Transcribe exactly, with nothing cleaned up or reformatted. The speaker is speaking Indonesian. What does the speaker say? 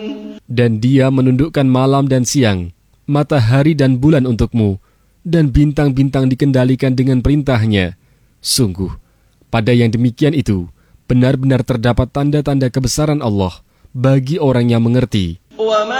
Dan Dia menundukkan malam dan siang, matahari dan bulan untukmu, dan bintang-bintang dikendalikan dengan perintahnya. Sungguh, pada yang demikian itu, benar-benar terdapat tanda-tanda kebesaran Allah bagi orang yang mengerti.